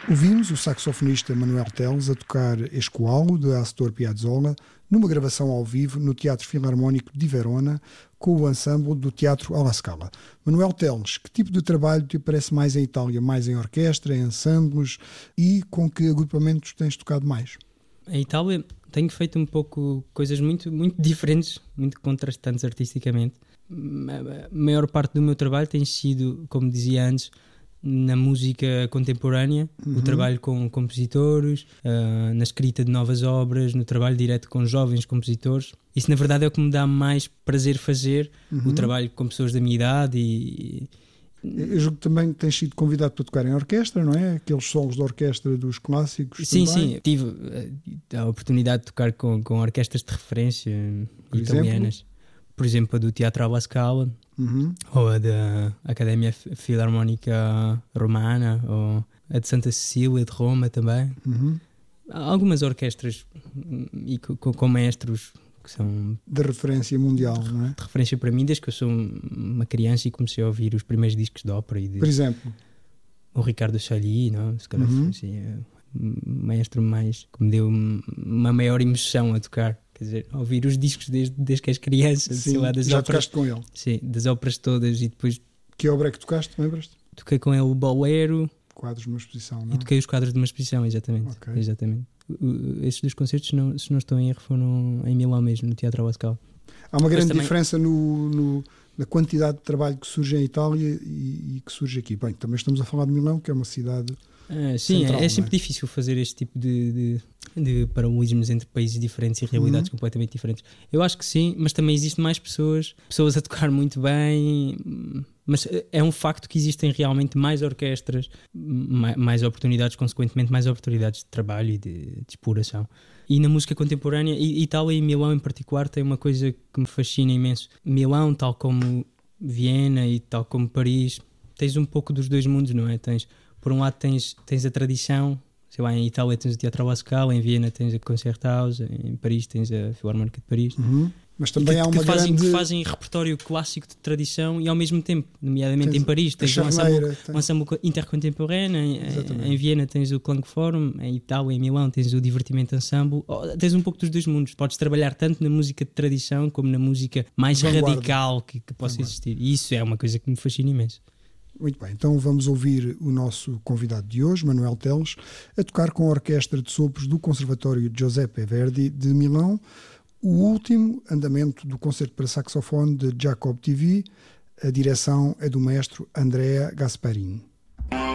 Ouvimos o saxofonista Manuel Teles a tocar Escoalo, de Astor Piazzolla, numa gravação ao vivo no Teatro Filarmónico de Verona, com o ensemble do Teatro alla Scala. Manuel Teles, que tipo de trabalho te parece mais em Itália? Mais em orquestra, em ensembles, e com que agrupamentos tens tocado mais? Em Itália tenho feito um pouco coisas muito, muito diferentes, muito contrastantes artisticamente. A maior parte do meu trabalho tem sido, como dizia antes, na música contemporânea, o trabalho com compositores, na escrita de novas obras, no trabalho direto com jovens compositores. Isso na verdade é o que me dá mais prazer fazer, o trabalho com pessoas da minha idade. Eu julgo que também tens sido convidado para tocar em orquestra, não é? Aqueles solos de orquestra dos clássicos. Sim, também. sim, tive a oportunidade de tocar com orquestras de referência Por italianas. exemplo? Por exemplo, a do Teatro alla Scala, ou a da Academia Filarmónica Romana, ou a de Santa Cecília de Roma também. Há algumas orquestras e com maestros que são de referência mundial, não é? De referência para mim, desde que eu sou uma criança e comecei a ouvir os primeiros discos de ópera. Por exemplo? O Ricardo Chailly, não? Se calhar foi assim, o maestro mais que me deu uma maior emoção a tocar. Quer dizer, ouvir os discos desde que és criança. Sim, sei lá, das já óperas, tocaste com ele? Sim, das óperas todas, e depois... Que obra é que tocaste, lembras-te? Toquei com ele o Bolero. Quadros de uma exposição, não? E toquei os quadros de uma exposição, exatamente. Okay. Exatamente. Esses dois concertos, se não estou em erro, foram em Milão mesmo, no Teatro alla Scala. Há uma grande diferença na quantidade de trabalho que surge em Itália e que surge aqui. Bem, também estamos a falar de Milão, que é uma cidade... sim, central, é sempre difícil fazer este tipo de paralelismos entre países diferentes e realidades completamente diferentes. Eu acho que sim, mas também existem mais pessoas a tocar muito bem, mas é um facto que existem realmente mais orquestras, mais oportunidades, consequentemente mais oportunidades de trabalho e de exploração. E na música contemporânea, Itália e Milão em particular, tem uma coisa que me fascina imenso. Milão, tal como Viena e tal como Paris, tens um pouco dos dois mundos, não é? Por um lado tens a tradição, sei lá, em Itália tens o Teatro alla Scala, em Viena tens a Concerthaus, em Paris tens a Filarmónica de Paris. Mas também há uma que fazem repertório clássico de tradição e ao mesmo tempo, nomeadamente em Paris tens um ensemble intercontemporâneo, em Viena tens o Klangforum, em Itália, em Milão tens o Divertimento Ensemble. Tens um pouco dos dois mundos, podes trabalhar tanto na música de tradição como na música mais radical que possa existir, e isso é uma coisa que me fascina imenso. Muito bem, então vamos ouvir o nosso convidado de hoje, Manuel Teles, a tocar com a Orquestra de Sopros do Conservatório Giuseppe Verdi de Milão, o último andamento do concerto para saxofone de Jacob TV. A direção é do maestro Andrea Gasparini.